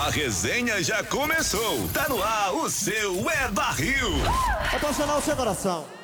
A resenha já começou. Tá no ar o seu É Barril. Apaixonar o seu coração.